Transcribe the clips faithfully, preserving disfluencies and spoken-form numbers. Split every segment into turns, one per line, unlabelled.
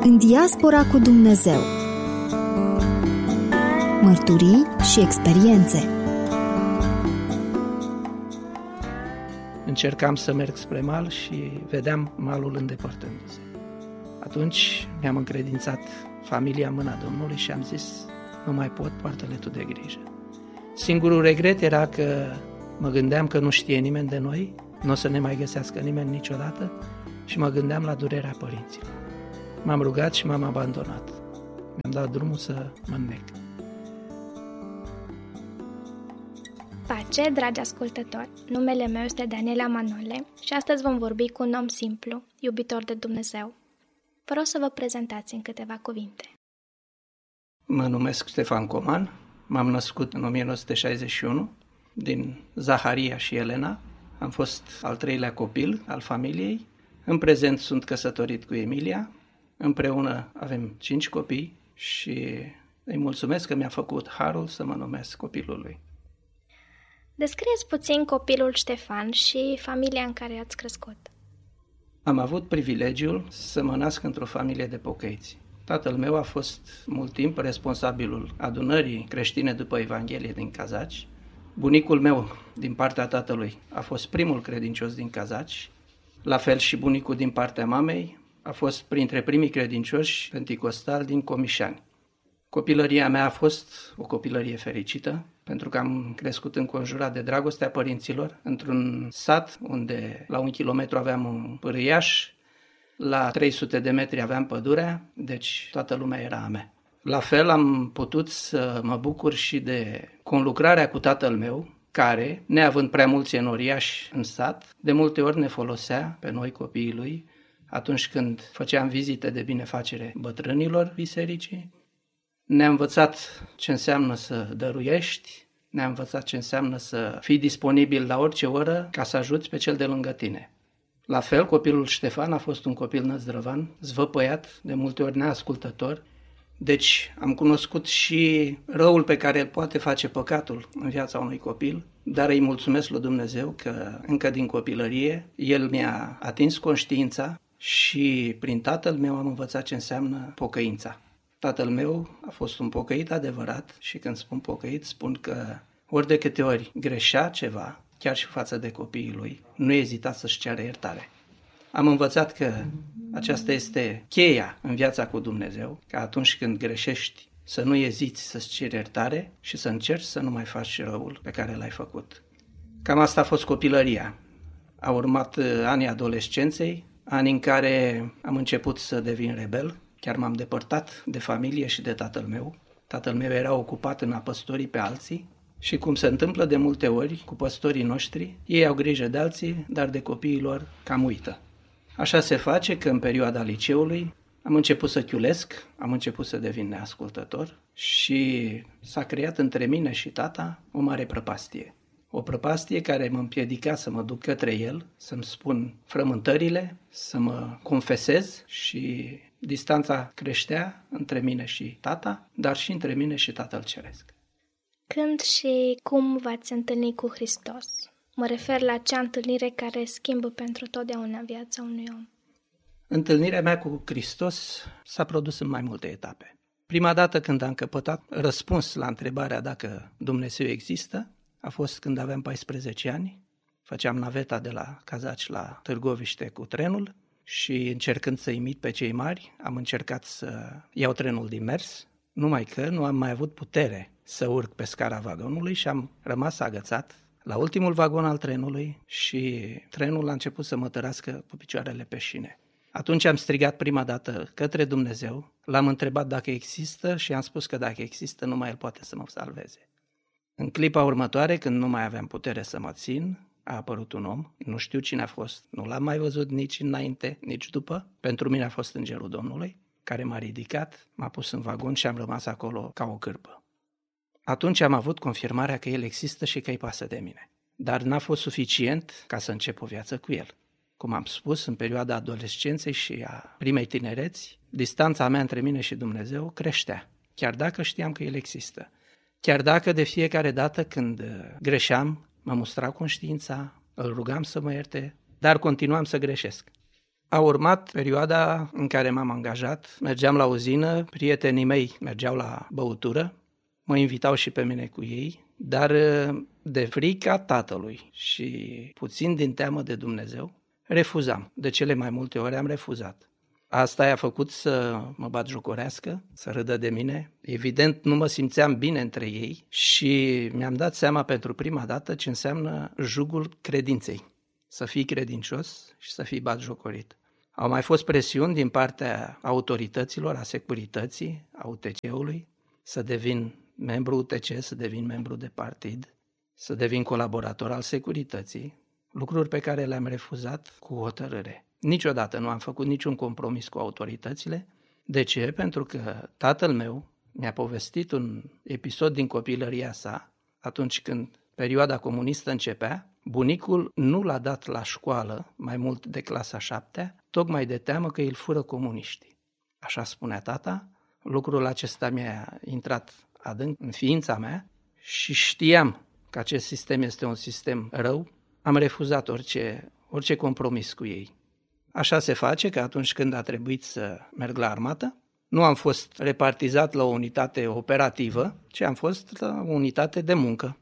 În diaspora cu Dumnezeu. Mărturii și experiențe.
Încercam să merg spre mal și vedeam malul îndepărtându-se. Atunci mi-am încredințat familia în mâna Domnului și am zis: nu mai pot, poartă-le tu de grijă. Singurul regret era că mă gândeam că nu știe nimeni de noi, nu o să ne mai găsească nimeni niciodată și mă gândeam la durerea părinților. M-am rugat și m-am abandonat. Mi-am dat drumul să mă înnec.
Pace, dragi ascultători! Numele meu este Daniela Manole și astăzi vom vorbi cu un om simplu, iubitor de Dumnezeu. Vă rog să vă prezentați în câteva cuvinte.
Mă numesc Ștefan Coman, m-am născut în o mie nouă sute șaizeci și unu, din Zaharia și Elena. Am fost al treilea copil al familiei. În prezent sunt căsătorit cu Emilia. Împreună avem cinci copii și îi mulțumesc că mi-a făcut harul să mă numesc copilul lui.
Descrieți puțin copilul Ștefan și familia în care ați crescut.
Am avut privilegiul să mă nasc într-o familie de pocăiți. Tatăl meu a fost mult timp responsabilul adunării creștine după Evanghelie din Cazaci. Bunicul meu, din partea tatălui, a fost primul credincios din Cazaci. La fel și bunicul din partea mamei a fost printre primii credincioși penticostali din Comișani. Copilăria mea a fost o copilărie fericită, pentru că am crescut înconjurat de dragostea părinților, într-un sat unde la un kilometru aveam un pârâiaș, la trei sute de metri aveam pădurea, deci toată lumea era a mea. La fel am putut să mă bucur și de conlucrarea cu tatăl meu, care, neavând prea mulți enoriași în sat, de multe ori ne folosea pe noi copiii lui atunci când făceam vizite de binefacere bătrânilor bisericii. Ne-a învățat ce înseamnă să dăruiești, ne-a învățat ce înseamnă să fii disponibil la orice oră ca să ajuți pe cel de lângă tine. La fel, copilul Ștefan a fost un copil năzdrăvan, zvăpăiat, de multe ori neascultător. Deci am cunoscut și răul pe care îl poate face păcatul în viața unui copil, dar îi mulțumesc lui Dumnezeu că încă din copilărie El mi-a atins conștiința și prin tatăl meu am învățat ce înseamnă pocăința. Tatăl meu a fost un pocăit adevărat și când spun pocăit, spun că ori de câte ori greșea ceva, chiar și față de copiii lui, nu ezita să-și ceară iertare. Am învățat că aceasta este cheia în viața cu Dumnezeu, că atunci când greșești să nu eziți să-ți ceri iertare și să încerci să nu mai faci răul pe care l-ai făcut. Cam asta a fost copilăria. A urmat anii adolescenței, ani în care am început să devin rebel. Chiar m-am depărtat de familie și de tatăl meu. Tatăl meu era ocupat în a păstori pe alții și cum se întâmplă de multe ori cu păstorii noștri, ei au grijă de alții, dar de copiii lor cam uită. Așa se face că în perioada liceului am început să chiulesc, am început să devin neascultător și s-a creat între mine și tata o mare prăpastie. O prăpastie care mă împiedica să mă duc către el, să-mi spun frământările, să mă confesez și distanța creștea între mine și tata, dar și între mine și Tatăl Ceresc.
Când și cum v-ați întâlnit cu Hristos? Mă refer la acea întâlnire care schimbă pentru totdeauna viața unui om.
Întâlnirea mea cu Hristos s-a produs în mai multe etape. Prima dată când am căpătat răspuns la întrebarea dacă Dumnezeu există, a fost când aveam paisprezece ani. Făceam naveta de la Cazaci la Târgoviște cu trenul și încercând să imit pe cei mari, am încercat să iau trenul din mers, numai că nu am mai avut putere să urc pe scara vagonului și am rămas agățat la ultimul vagon al trenului și trenul a început să mă tărască cu picioarele pe șine. Atunci am strigat prima dată către Dumnezeu, l-am întrebat dacă există și am spus că dacă există, numai El poate să mă salveze. În clipa următoare, când nu mai aveam putere să mă țin, a apărut un om, nu știu cine a fost, nu l-am mai văzut nici înainte, nici după. Pentru mine a fost Îngerul Domnului, care m-a ridicat, m-a pus în vagon și am rămas acolo ca o cârpă. Atunci am avut confirmarea că El există și că îi pasă de mine. Dar n-a fost suficient ca să încep o viață cu El. Cum am spus, în perioada adolescenței și a primei tinereți, distanța mea între mine și Dumnezeu creștea, chiar dacă știam că El există. Chiar dacă de fiecare dată când greșeam, mă mustra conștiința, îl rugam să mă ierte, dar continuam să greșesc. A urmat perioada în care m-am angajat, mergeam la uzină, prietenii mei mergeau la băutură, mă invitau și pe mine cu ei, dar de frica tatălui și puțin din teamă de Dumnezeu, refuzam. De cele mai multe ori am refuzat. Asta i-a făcut să mă batjocorească, să râdă de mine. Evident, nu mă simțeam bine între ei și mi-am dat seama pentru prima dată ce înseamnă jugul credinței. Să fii credincios și să fii batjocorit. Au mai fost presiuni din partea autorităților, a securității, a U T C-ului, să devin membru U T C, să devin membru de partid, să devin colaborator al securității, lucruri pe care le-am refuzat cu hotărâre. Niciodată nu am făcut niciun compromis cu autoritățile. De ce? Pentru că tatăl meu mi-a povestit un episod din copilăria sa, atunci când perioada comunistă începea. Bunicul nu l-a dat la școală mai mult de clasa șaptea, tocmai de teamă că îl fură comuniștii. Așa spunea tata, lucrul acesta mi-a intrat adânc în ființa mea și știam că acest sistem este un sistem rău, am refuzat orice, orice compromis cu ei. Așa se face că atunci când a trebuit să merg la armată, nu am fost repartizat la o unitate operativă, ci am fost la o unitate de muncă.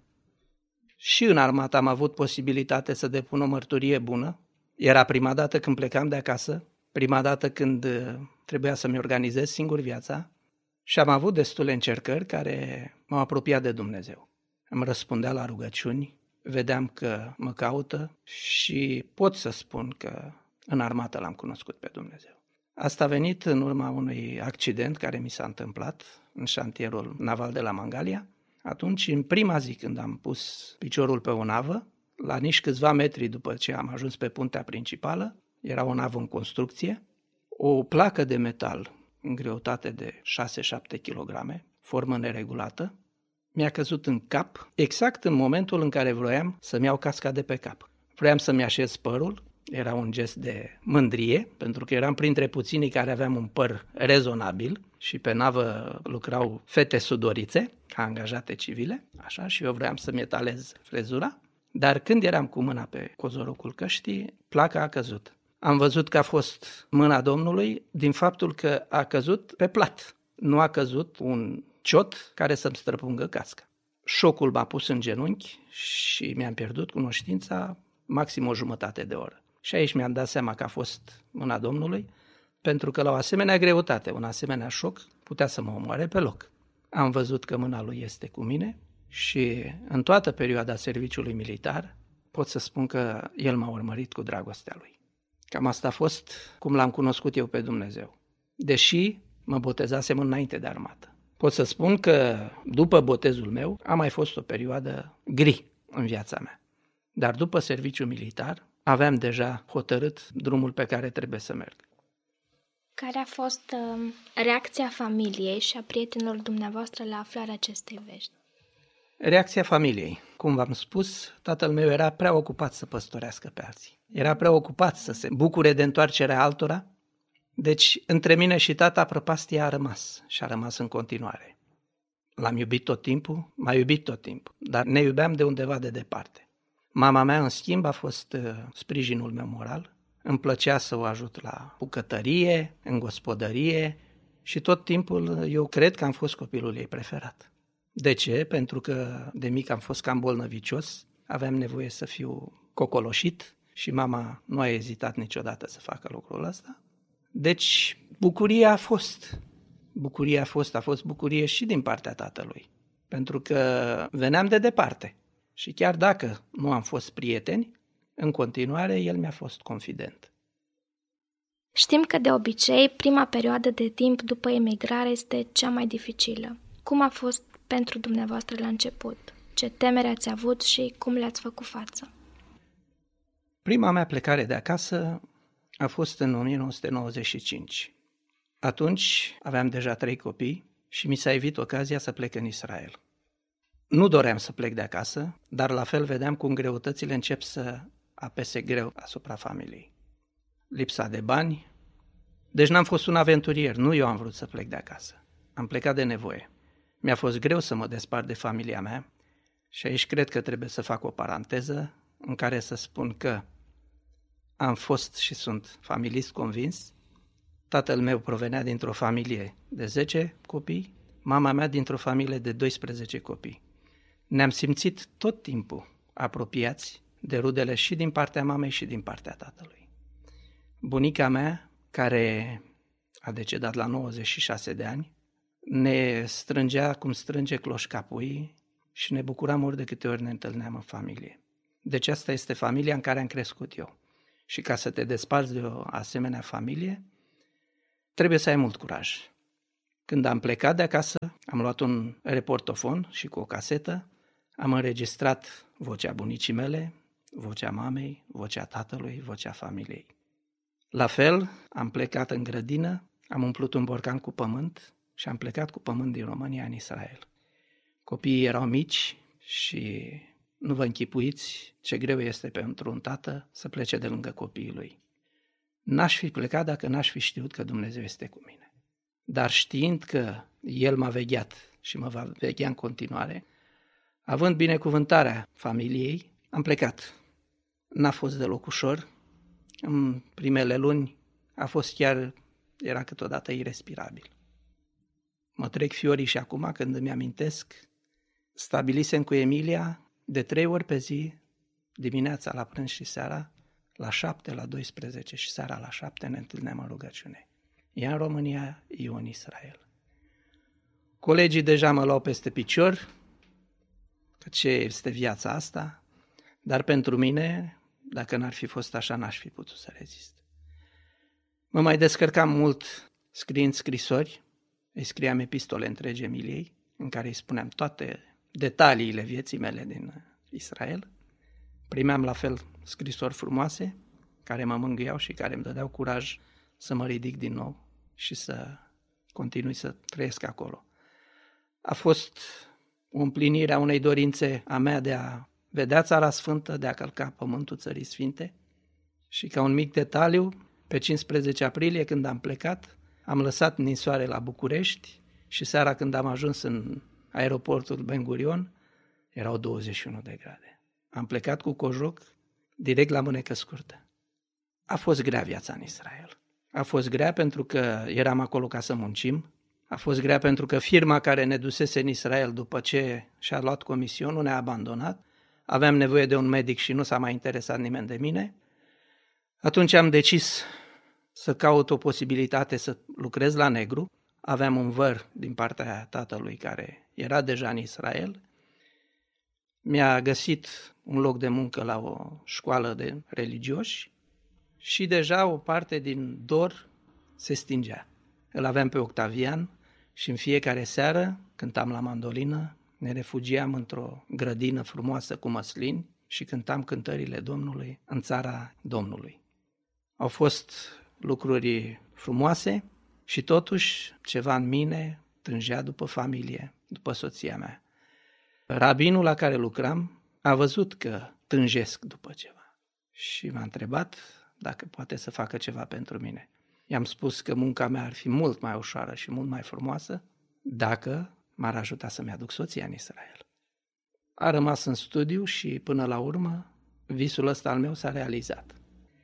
Și în armată am avut posibilitate să depun o mărturie bună. Era prima dată când plecam de acasă, prima dată când trebuia să-mi organizez singur viața și am avut destule încercări care m-au apropiat de Dumnezeu. Îmi răspundea la rugăciuni, vedeam că mă caută și pot să spun că în armată l-am cunoscut pe Dumnezeu. Asta a venit în urma unui accident care mi s-a întâmplat în șantierul naval de la Mangalia. Atunci, în prima zi când am pus piciorul pe o navă, la nici câțiva metri după ce am ajuns pe puntea principală, era o navă în construcție, o placă de metal în greutate de șase șapte kilograme, formă neregulată, mi-a căzut în cap exact în momentul în care vroiam să-mi iau casca de pe cap. Vroiam să-mi așez părul, era un gest de mândrie, pentru că eram printre puținii care aveam un păr rezonabil și pe navă lucrau fete sudorițe, ca angajate civile, așa, și eu vroiam să-mi etalez frezura, dar când eram cu mâna pe cozorocul căștii, placa a căzut. Am văzut că a fost mâna Domnului din faptul că a căzut pe plat, nu a căzut un ciot care să-mi străpungă casca. Șocul m-a pus în genunchi și mi-am pierdut cunoștința maxim o jumătate de oră. Și aici mi-am dat seama că a fost mâna Domnului, pentru că la o asemenea greutate, un asemenea șoc, putea să mă omoare pe loc. Am văzut că mâna lui este cu mine și în toată perioada serviciului militar pot să spun că el m-a urmărit cu dragostea lui. Cam asta a fost cum l-am cunoscut eu pe Dumnezeu, deși mă botezasem înainte de armată. Pot să spun că după botezul meu a mai fost o perioadă gri în viața mea, dar după serviciul militar aveam deja hotărât drumul pe care trebuie să merg.
Care a fost uh, reacția familiei și a prietenilor dumneavoastră la aflarea acestei vești?
Reacția familiei. Cum v-am spus, tatăl meu era prea ocupat să păstorească pe alții. Era prea ocupat să se bucure de întoarcerea altora. Deci, între mine și tata, prăpastia a rămas și a rămas în continuare. L-am iubit tot timpul, m-a iubit tot timpul, dar ne iubeam de undeva de departe. Mama mea, în schimb, a fost uh, sprijinul meu moral. Îmi plăcea să o ajut la bucătărie, în gospodărie și tot timpul eu cred că am fost copilul ei preferat. De ce? Pentru că de mic am fost cam bolnăvicios, aveam nevoie să fiu cocoloșit și mama nu a ezitat niciodată să facă lucrul ăsta. Deci bucuria a fost, bucuria a fost, a fost bucurie și din partea tatălui, pentru că veneam de departe și chiar dacă nu am fost prieteni, în continuare el mi-a fost confident.
Știm că de obicei prima perioadă de timp după emigrare este cea mai dificilă. Cum a fost pentru dumneavoastră la început? Ce temeri ați avut și cum le-ați făcut față?
Prima mea plecare de acasă a fost în o mie nouă sute nouăzeci și cinci. Atunci aveam deja trei copii și mi s-a evit ocazia să plec în Israel. Nu doream să plec de acasă, dar la fel vedeam cum greutățile încep să apese greu asupra familiei. Lipsa de bani, deci n-am fost un aventurier, nu eu am vrut să plec de acasă. Am plecat de nevoie. Mi-a fost greu să mă despart de familia mea și aici cred că trebuie să fac o paranteză în care să spun că am fost și sunt familist convins. Tatăl meu provenea dintr-o familie de zece copii, mama mea dintr-o familie de doisprezece copii. Ne-am simțit tot timpul apropiați de rudele și din partea mamei și din partea tatălui. Bunica mea, care a decedat la nouăzeci și șase de ani, ne strângea cum strânge cloșcapuii și ne bucuram ori de câte ori ne întâlneam în familie. Deci asta este familia în care am crescut eu. Și ca să te desparți de o asemenea familie, trebuie să ai mult curaj. Când am plecat de acasă, am luat un reportofon și cu o casetă, am înregistrat vocea bunicii mele, vocea mamei, vocea tatălui, vocea familiei. La fel, am plecat în grădină, am umplut un borcan cu pământ și am plecat cu pământ din România în Israel. Copiii erau mici și nu vă închipuiți ce greu este pentru un tată să plece de lângă copiii lui. N-aș fi plecat dacă n-aș fi știut că Dumnezeu este cu mine. Dar știind că El m-a vegheat și mă va veghea în continuare, având binecuvântarea familiei, am plecat. N-a fost deloc ușor. În primele luni a fost chiar, era câteodată irespirabil. Mă trec fiorii și acum când îmi amintesc, stabilisem cu Emilia de trei ori pe zi, dimineața la prânz și seara, la șapte, la doisprezece și seara la șapte ne întâlneam în rugăciune. Ea în România, eu în Israel. Colegii deja mă luau peste picior, că ce este viața asta, dar pentru mine, dacă n-ar fi fost așa, n-aș fi putut să rezist. Mă mai descărcam mult scriind scrisori, îi scriam epistole întregi Emiliei, în care îi spuneam toate detaliile vieții mele din Israel. Primeam la fel scrisori frumoase, care mă mângâiau și care îmi dădeau curaj să mă ridic din nou și să continui să trăiesc acolo. A fost o împlinire a unei dorințe a mea de a vedea Țara Sfântă, de a călca pământul Țării Sfinte și ca un mic detaliu, pe cincisprezece aprilie, când am plecat, am lăsat ninsoare la București și seara când am ajuns în aeroportul Ben Gurion, erau douăzeci și unu de grade. Am plecat cu cojoc direct la mânecă scurtă. A fost grea viața în Israel. A fost grea pentru că eram acolo ca să muncim. A fost grea pentru că firma care ne dusese în Israel după ce și-a luat comisionul ne-a abandonat. Aveam nevoie de un medic și nu s-a mai interesat nimeni de mine. Atunci am decis să caut o posibilitate să lucrez la negru. Aveam un văr din partea tatălui care era deja în Israel. Mi-a găsit un loc de muncă la o școală de religioși și deja o parte din dor se stingea. Îl aveam pe Octavian și în fiecare seară cântam la mandolină, ne refugiam într-o grădină frumoasă cu măslini și cântam cântările Domnului în țara Domnului. Au fost lucruri frumoase și totuși ceva în mine tângea după familie, după soția mea. Rabinul la care lucram a văzut că tânjesc după ceva și m-a întrebat dacă poate să facă ceva pentru mine. I-am spus că munca mea ar fi mult mai ușoară și mult mai frumoasă dacă m-ar ajuta să-mi aduc soția în Israel. A rămas în studiu și până la urmă visul ăsta al meu s-a realizat.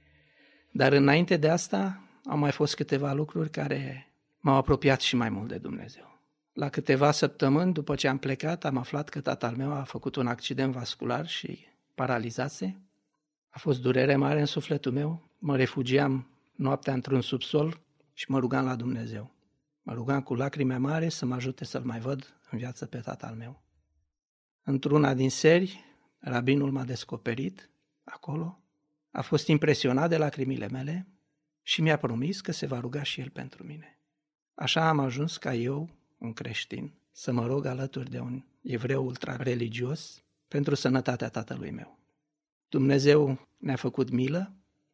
Dar înainte de asta au mai fost câteva lucruri care m-au apropiat și mai mult de Dumnezeu. La câteva săptămâni după ce am plecat, am aflat că tatăl meu a făcut un accident vascular și paralizase. A fost durere mare în sufletul meu. Mă refugiam noaptea într-un subsol și mă rugam la Dumnezeu. Mă rugam cu lacrime mari să mă ajute să-l mai văd în viață pe tatăl meu. Într-una din seri, rabinul m-a descoperit acolo, a fost impresionat de lacrimile mele și mi-a promis că se va ruga și el pentru mine. Așa am ajuns ca eu, un creștin, să mă rog alături de un evreu ultra-religios pentru sănătatea tatălui meu. Dumnezeu ne-a făcut milă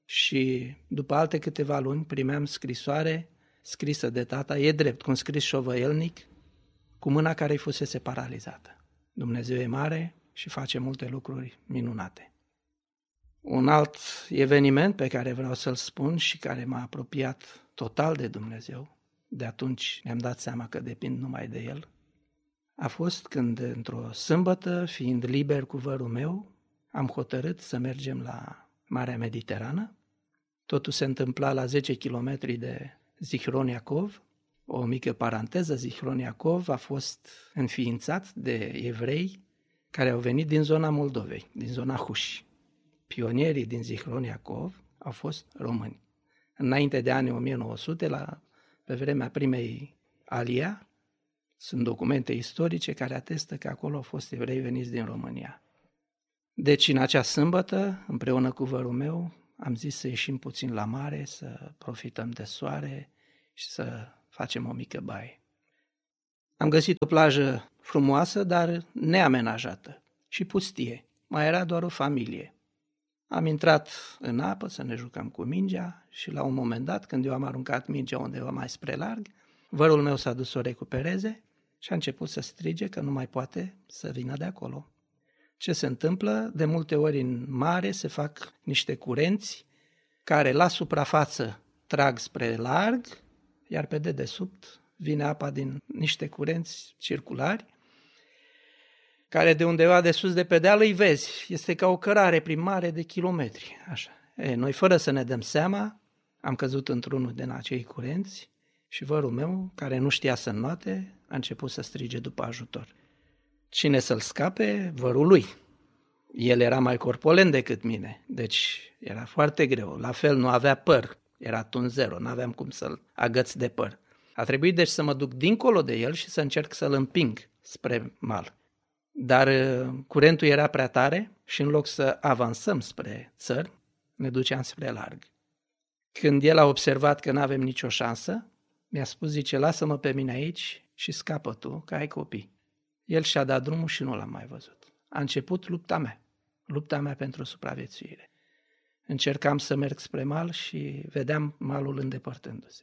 și după alte câteva luni primeam scrisoare scrisă de tata, e drept, cu un scris șovăielnic, cu mâna care îi fusese paralizată. Dumnezeu e mare și face multe lucruri minunate. Un alt eveniment pe care vreau să-l spun și care m-a apropiat total de Dumnezeu, de atunci ne-am dat seama că depind numai de El, a fost când într-o sâmbătă, fiind liber cu vărul meu, am hotărât să mergem la Marea Mediterană Totul se întâmpla la zece kilometri de Zichron Iacov. O mică paranteză, Zichron Iacov a fost înființat de evrei care au venit din zona Moldovei, din zona Huși. Pionierii din Zichron Iacov au fost români. Înainte de anii o mie nouă sute, la, pe vremea primei Alia, sunt documente istorice care atestă că acolo au fost evrei veniți din România. Deci în acea sâmbătă, împreună cu vărul meu, am zis să ieșim puțin la mare, să profităm de soare și să facem o mică baie. Am găsit o plajă frumoasă, dar neamenajată și pustie. Mai era doar o familie. Am intrat în apă să ne jucăm cu mingea și la un moment dat, când eu am aruncat mingea undeva mai spre larg, vărul meu s-a dus să o recupereze și a început să strige că nu mai poate să vină de acolo. Ce se întâmplă? De multe ori în mare se fac niște curenți care la suprafață trag spre larg, iar pe dedesubt vine apa din niște curenți circulari, care de undeva de sus de pe deal îi vezi. Este ca o cărare prin mare de kilometri. Așa. E, noi, fără să ne dăm seama, am căzut într-unul din acei curenți și vărul meu, care nu știa să înnoate, a început să strige după ajutor. Cine să-l scape? Vărul lui. El era mai corpulent decât mine, deci era foarte greu. La fel, nu avea păr, era tunt zero, nu aveam cum să-l agăț de păr. A trebuit deci să mă duc dincolo de el și să încerc să-l împing spre mal. Dar curentul era prea tare și în loc să avansăm spre țări, ne duceam spre larg. Când el a observat că n-avem nicio șansă, mi-a spus, zice, lasă-mă pe mine aici și scapă tu, că ai copii. El și-a dat drumul și nu l-am mai văzut. A început lupta mea, lupta mea pentru supraviețuire. Încercam să merg spre mal și vedeam malul îndepărtându-se.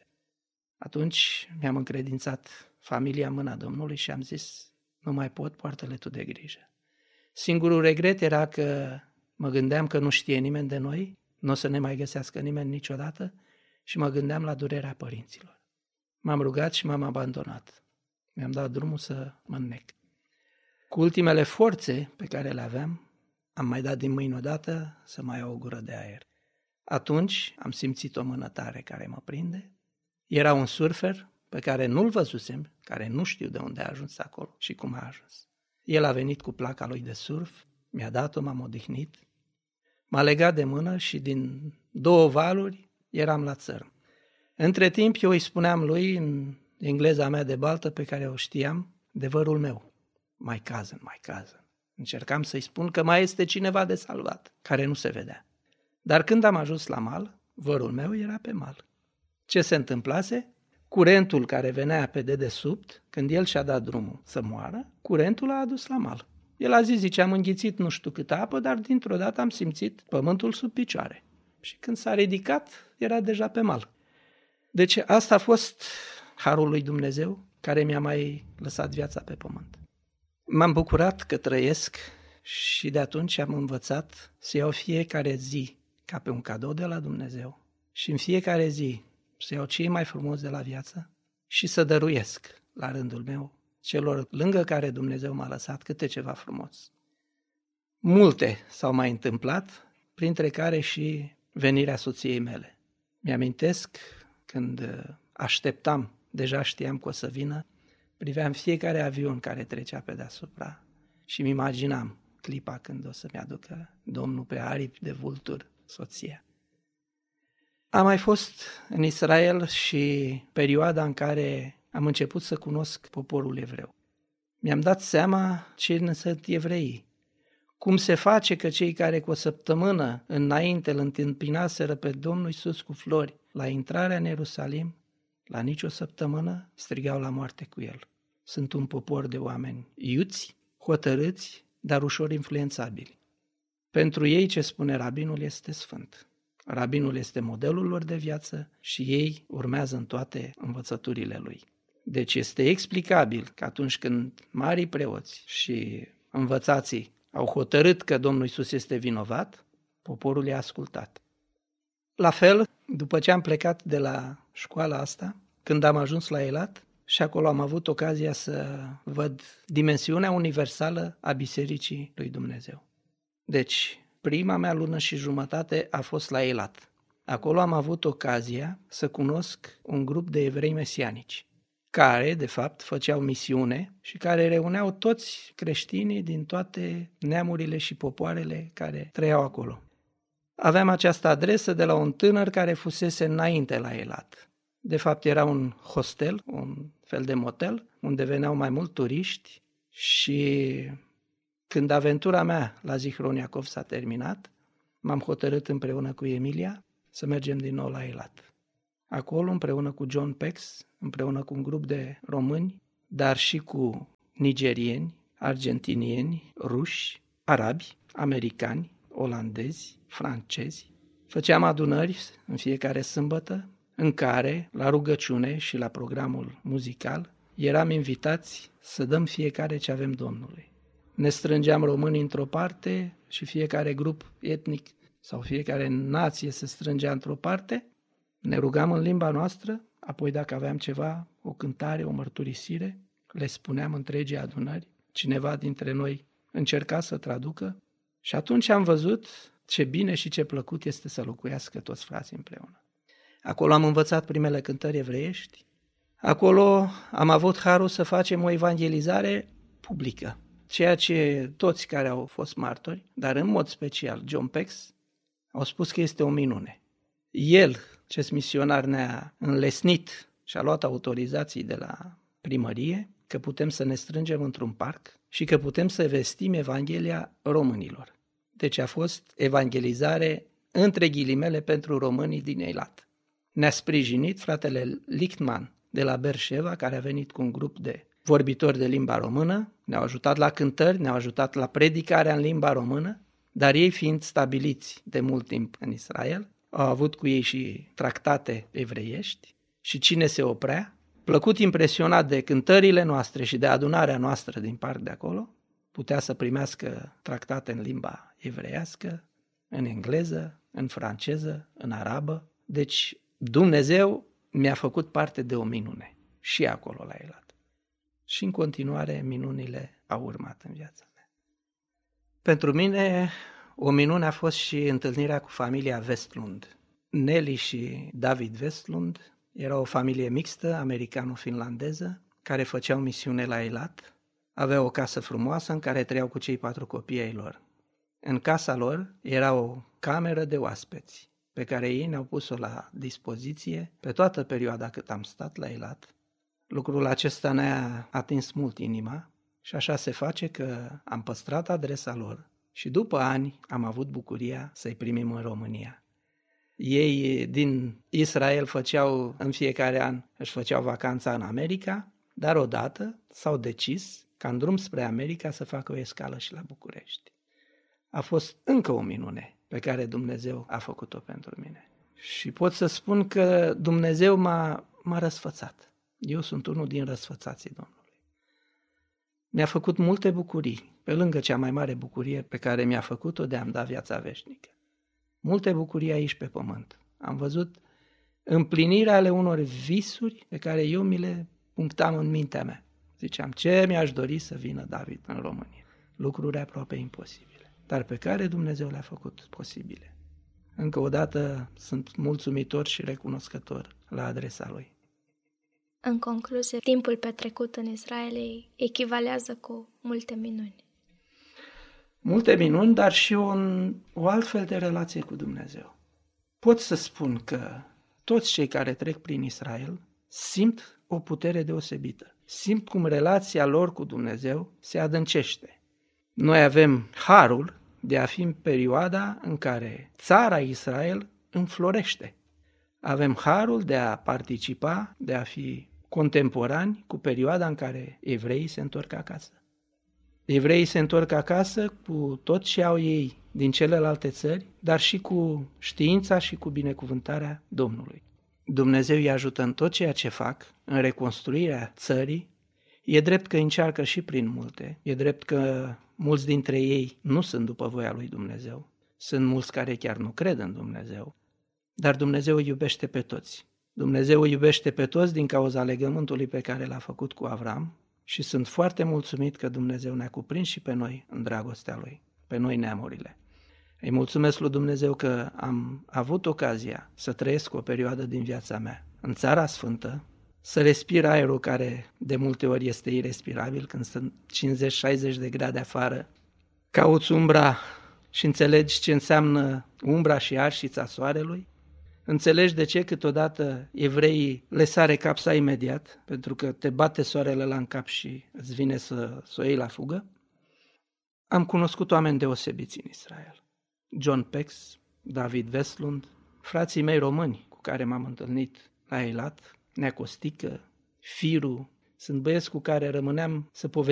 Atunci mi-am încredințat familia în mâna Domnului și am zis, nu mai pot, poartă-le tu de grijă. Singurul regret era că mă gândeam că nu știe nimeni de noi, nu o să ne mai găsească nimeni niciodată și mă gândeam la durerea părinților. M-am rugat și m-am abandonat. Mi-am dat drumul să mă înnec. Cu ultimele forțe pe care le aveam, am mai dat din mâini odată să mai iau o gură de aer. Atunci am simțit o mână tare care mă prinde. Era un surfer pe care nu-l văzusem, care nu știu de unde a ajuns acolo și cum a ajuns. El a venit cu placa lui de surf, mi-a dat-o, m-am odihnit, m-a legat de mână și din două valuri eram la țărm. Între timp eu îi spuneam lui, în engleza mea de baltă pe care o știam, de vărul meu, my cousin, my cousin. Încercam să-i spun că mai este cineva de salvat, care nu se vedea. Dar când am ajuns la mal, vărul meu era pe mal. Ce se întâmplase? Curentul care venea pe dedesubt, când el și-a dat drumul să moară, curentul l-a adus la mal. El a zis, zice, am înghițit nu știu câtă apă, dar dintr-o dată am simțit pământul sub picioare. Și când s-a ridicat, era deja pe mal. Deci asta a fost harul lui Dumnezeu care mi-a mai lăsat viața pe pământ. M-am bucurat că trăiesc și de atunci am învățat să iau fiecare zi ca pe un cadou de la Dumnezeu și în fiecare zi să iau cei mai frumoși de la viață și să dăruiesc la rândul meu celor lângă care Dumnezeu m-a lăsat câte ceva frumos. Multe s-au mai întâmplat, printre care și venirea soției mele. Mi-amintesc când așteptam, deja știam că o să vină, priveam fiecare avion care trecea pe deasupra și îmi imaginam clipa când o să-mi aducă Domnul pe aripi de vulturi soția. Am mai fost în Israel și perioada în care am început să cunosc poporul evreu. Mi-am dat seama cine sunt evreii. Cum se face că cei care cu o săptămână înainte îl întâmpinaseră pe Domnul Iisus cu flori la intrarea în Ierusalim, la nicio săptămână strigau la moarte cu el. Sunt un popor de oameni iuți, hotărâți, dar ușor influențabili. Pentru ei, ce spune rabinul, este sfânt. Rabinul este modelul lor de viață și ei urmează în toate învățăturile lui. Deci este explicabil că atunci când marii preoți și învățații au hotărât că Domnul Iisus este vinovat, poporul i-a ascultat. La fel, după ce am plecat de la școala asta, când am ajuns la Eilat, și acolo am avut ocazia să văd dimensiunea universală a Bisericii lui Dumnezeu. Deci, prima mea lună și jumătate a fost la Eilat. Acolo am avut ocazia să cunosc un grup de evrei mesianici, care, de fapt, făceau misiune și care reuneau toți creștinii din toate neamurile și popoarele care trăiau acolo. Aveam această adresă de la un tânăr care fusese înainte la Eilat. De fapt, era un hostel, un fel de motel, unde veneau mai mult turiști și când aventura mea la Zichron Iacov s-a terminat, m-am hotărât împreună cu Emilia să mergem din nou la Eilat. Acolo, împreună cu John Pex, împreună cu un grup de români, dar și cu nigerieni, argentinieni, ruși, arabi, americani, olandezi, francezi. Făceam adunări în fiecare sâmbătă, în care, la rugăciune și la programul muzical, eram invitați să dăm fiecare ce avem Domnului. Ne strângeam românii într-o parte și fiecare grup etnic sau fiecare nație se strângea într-o parte, ne rugam în limba noastră, apoi dacă aveam ceva, o cântare, o mărturisire, le spuneam întregii adunări, cineva dintre noi încerca să traducă și atunci am văzut ce bine și ce plăcut este să locuiască toți frații împreună. Acolo am învățat primele cântări evreiești, acolo am avut harul să facem o evangelizare publică, ceea ce toți care au fost martori, dar în mod special John Pex, au spus că este o minune. El, acest misionar, ne-a înlesnit și a luat autorizații de la primărie că putem să ne strângem într-un parc și că putem să vestim Evanghelia românilor. Deci a fost evangelizare între ghilimele pentru românii din Eilat. Ne-a sprijinit fratele Lichtman de la Berșeva, care a venit cu un grup de vorbitori de limba română, ne-au ajutat la cântări, ne-au ajutat la predicarea în limba română, dar ei fiind stabiliți de mult timp în Israel, au avut cu ei și tractate evreiești și cine se oprea, plăcut impresionat de cântările noastre și de adunarea noastră din parc de acolo, putea să primească tractate în limba evreiască, în engleză, în franceză, în arabă. Deci Dumnezeu mi-a făcut parte de o minune și acolo la Eilat. Și în continuare minunile au urmat în viața mea. Pentru mine o minune a fost și întâlnirea cu familia Westlund. Nelly și David Westlund erau o familie mixtă, americano-finlandeză, care făceau misiune la Eilat. Aveau o casă frumoasă în care trăiau cu cei patru copii ai lor. În casa lor era o cameră de oaspeți, pe care ei ne-au pus-o la dispoziție pe toată perioada cât am stat la Eilat. Lucrul acesta ne-a atins mult inima și așa se face că am păstrat adresa lor și după ani am avut bucuria să-i primim în România. Ei din Israel făceau în fiecare an, își făceau vacanța în America, dar odată s-au decis ca în drum spre America să facă o escală și la București. A fost încă o minune pe care Dumnezeu a făcut-o pentru mine. Și pot să spun că Dumnezeu m-a, m-a răsfățat. Eu sunt unul din răsfățații Domnului. Mi-a făcut multe bucurii, pe lângă cea mai mare bucurie pe care mi-a făcut-o de a-mi da viața veșnică. Multe bucurii aici pe pământ. Am văzut împlinirea ale unor visuri pe care eu mi le punctam în mintea mea. Ziceam, ce mi-aș dori să vină David în România? Lucruri aproape imposibile, dar pe care Dumnezeu le-a făcut posibile. Încă o dată sunt mulțumitor și recunoscător la adresa Lui.
În concluzie, timpul petrecut în Israel echivalează cu multe minuni.
Multe minuni, dar și o, o altfel de relație cu Dumnezeu. Pot să spun că toți cei care trec prin Israel simt o putere deosebită. Simt cum relația lor cu Dumnezeu se adâncește. Noi avem harul de a fi în perioada în care țara Israel înflorește. Avem harul de a participa, de a fi contemporani cu perioada în care evreii se întorc acasă. Evreii se întorc acasă cu tot ce au ei din celelalte țări, dar și cu știința și cu binecuvântarea Domnului. Dumnezeu îi ajută în tot ceea ce fac, în reconstruirea țării. E drept că încearcă și prin multe, e drept că mulți dintre ei nu sunt după voia lui Dumnezeu, sunt mulți care chiar nu cred în Dumnezeu, dar Dumnezeu îi iubește pe toți. Dumnezeu îi iubește pe toți din cauza legământului pe care l-a făcut cu Avram și sunt foarte mulțumit că Dumnezeu ne-a cuprins și pe noi în dragostea Lui, pe noi neamurile. Îi mulțumesc lui Dumnezeu că am avut ocazia să trăiesc o perioadă din viața mea în Țara Sfântă, să respir aerul care de multe ori este irespirabil când sunt cincizeci șaizeci de grade afară, cauți umbra și înțelegi ce înseamnă umbra și arșița soarelui, înțelegi de ce câteodată evreii le sare capsa imediat, pentru că te bate soarele la în cap și îți vine să, să o iei la fugă. Am cunoscut oameni deosebiți în Israel. John Pex, David Westlund, frații mei români cu care m-am întâlnit la Eilat, Nea Costică, Firu, sunt băieți cu care rămâneam să povestim